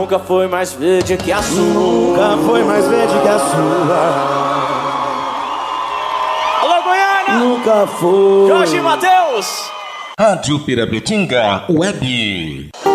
Nunca foi mais verde que a sua. Nunca foi mais verde que a sua. Alô, Goiânia! Nunca foi. Jorge Mateus! Rádio Pirapetinga Web.